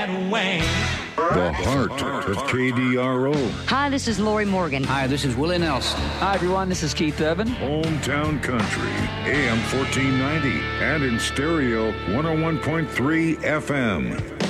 that Wayne. The heart of KDRO. Hi, this is Lori Morgan. Hi, this is Willie Nelson. Hi, everyone. This is Keith Urban. Hometown Country, AM 1490, and in stereo 101.3 FM.